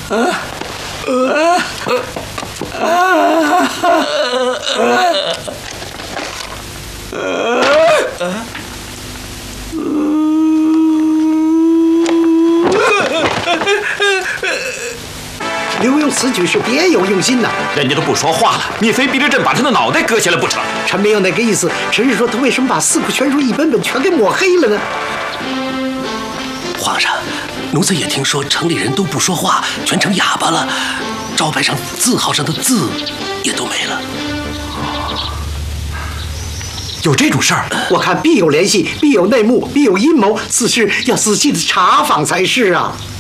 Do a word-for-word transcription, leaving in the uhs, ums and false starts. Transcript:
刘墉此举是别有用心呐！ 人家都不说话了，你非逼着朕把他的脑袋割下来不成？ 臣没有那个意思，臣是说他为什么把《四库全书》一本本全给抹黑了呢？ 皇上，奴才也听说城里人都不说话，全成哑巴了，招牌上字号上的字也都没了。 有这种事儿？ 我看必有联系，必有内幕，必有阴谋，此事要仔细的查访才是啊！